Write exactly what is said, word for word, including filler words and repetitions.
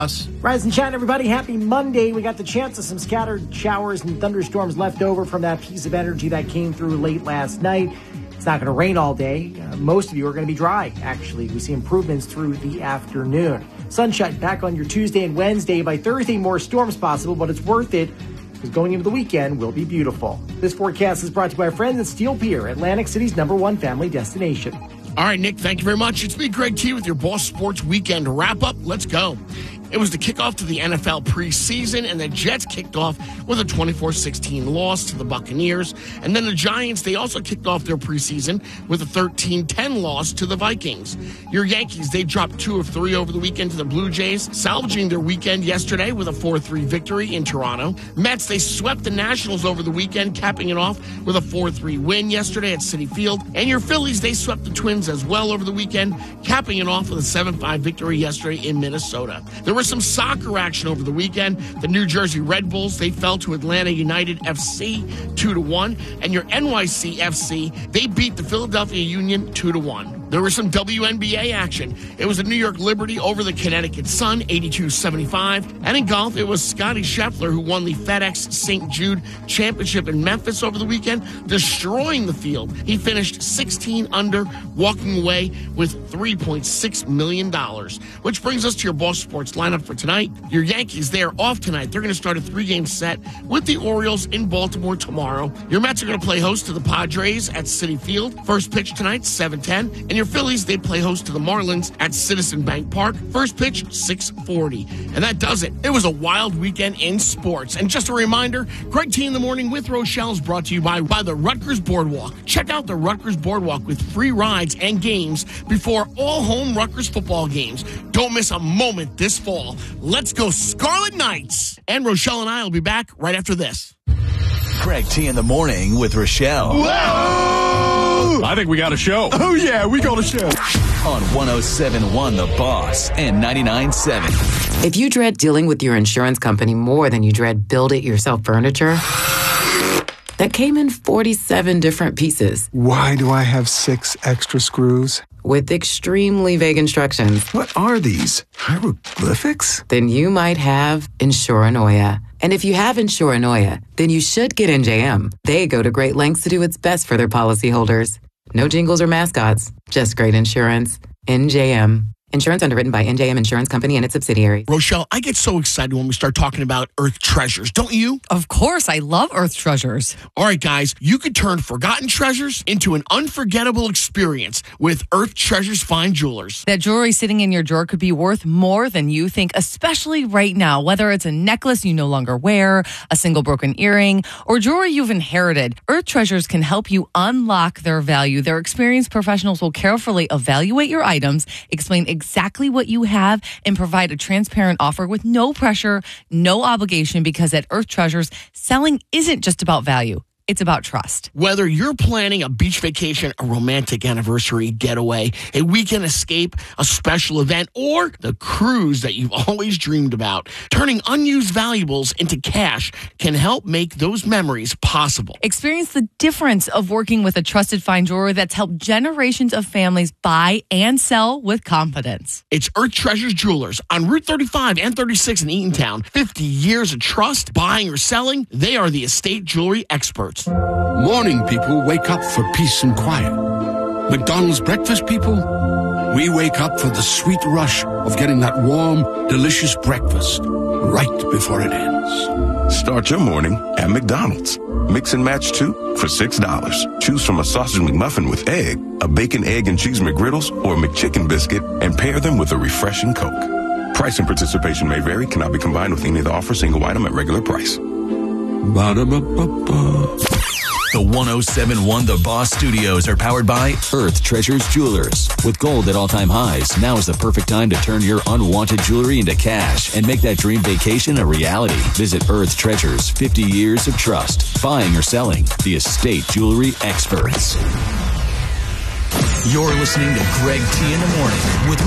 Rise and shine, everybody. Happy Monday. We got the chance of some scattered showers and thunderstorms left over from that piece of energy that came through late last night. It's not going to rain all day. Uh, most of you are going to be dry, actually. We see improvements through the afternoon. Sunshine back on your Tuesday and Wednesday. By Thursday, more storms possible, but it's worth it because going into the weekend will be beautiful. This forecast is brought to you by our friends at Steel Pier, Atlantic City's number one family destination. All right, Nick, thank you very much. It's me, Greg T, with your Boss Sports Weekend wrap-up. Let's go. It was the kickoff to the N F L preseason, and the Jets kicked off with a twenty-four sixteen loss to the Buccaneers. And then the Giants, they also kicked off their preseason with a thirteen ten loss to the Vikings. Your Yankees, they dropped two of three over the weekend to the Blue Jays, salvaging their weekend yesterday with a four three victory in Toronto. Mets, they swept the Nationals over the weekend, capping it off with a four three win yesterday at Citi Field. And your Phillies, they swept the Twins as well over the weekend, capping it off with a seven five victory yesterday in Minnesota. There was some soccer action over the weekend. The New Jersey Red Bulls, they fell to Atlanta United F C two to one, and your N Y C F C, they beat the Philadelphia Union two to one. There was some W N B A action. It was the New York Liberty over the Connecticut Sun, eighty-two seventy-five. And in golf, it was Scotty Scheffler who won the FedEx Saint Jude Championship in Memphis over the weekend, destroying the field. He finished sixteen under, walking away with three point six million dollars. Which brings us to your Boss Sports lineup for tonight. Your Yankees, they're off tonight. They're going to start a three-game set with the Orioles in Baltimore tomorrow. Your Mets are going to play host to the Padres at Citi Field. First pitch tonight, seven ten. And your Phillies, they play host to the Marlins at Citizen Bank Park. First pitch, six forty. And that does it. It was a wild weekend in sports. And just a reminder, Greg T in the Morning with Rochelle is brought to you by, by the Rutgers Boardwalk. Check out the Rutgers Boardwalk with free rides and games before all home Rutgers football games. Don't miss a moment this fall. Let's go Scarlet Knights. And Rochelle and I will be back right after this. Greg T in the Morning with Rochelle. Whoa! I think we got a show. Oh, yeah, we got a show. On one oh seven point one The Boss and ninety-nine point seven. If you dread dealing with your insurance company more than you dread build-it-yourself furniture, that came in forty-seven different pieces. Why do I have six extra screws? With extremely vague instructions. What are these? Hieroglyphics? Then you might have Insuranoia. And if you have Insuranoia, then you should get N J M. They go to great lengths to do what's best for their policyholders. No jingles or mascots, just great insurance. N J M. Insurance underwritten by N J M Insurance Company and its subsidiaries. Rochelle, I get so excited when we start talking about Earth treasures, don't you? Of course, I love Earth treasures. All right, guys, you could turn forgotten treasures into an unforgettable experience with Earth Treasures Fine Jewelers. That jewelry sitting in your drawer could be worth more than you think, especially right now, whether it's a necklace you no longer wear, a single broken earring, or jewelry you've inherited. Earth Treasures can help you unlock their value. Their experienced professionals will carefully evaluate your items, explain exactly what you have, and provide a transparent offer with no pressure, no obligation, because at Earth Treasures, selling isn't just about value. It's about trust. Whether you're planning a beach vacation, a romantic anniversary getaway, a weekend escape, a special event, or the cruise that you've always dreamed about, turning unused valuables into cash can help make those memories possible. Experience the difference of working with a trusted fine jeweler that's helped generations of families buy and sell with confidence. It's Earth Treasures Jewelers on Route thirty-five and thirty-six in Eatontown. fifty years of trust, buying or selling. They are the estate jewelry experts. Morning people wake up for peace and quiet. McDonald's breakfast people, we wake up for the sweet rush of getting that warm, delicious breakfast right before it ends. Start your morning at McDonald's. Mix and match two for six dollars. Choose from a sausage McMuffin with egg, a bacon, egg, and cheese McGriddles, or a McChicken biscuit, and pair them with a refreshing Coke. Price and participation may vary, cannot be combined with any of the offer, single item at regular price. Ba-da-ba-ba-ba. The one oh seven point one The Boss Studios are powered by Earth Treasures Jewelers. With gold at all-time highs, now is the perfect time to turn your unwanted jewelry into cash and make that dream vacation a reality. Visit Earth Treasures, fifty years of trust. Buying or selling, the estate jewelry experts. You're listening to Greg T in the Morning with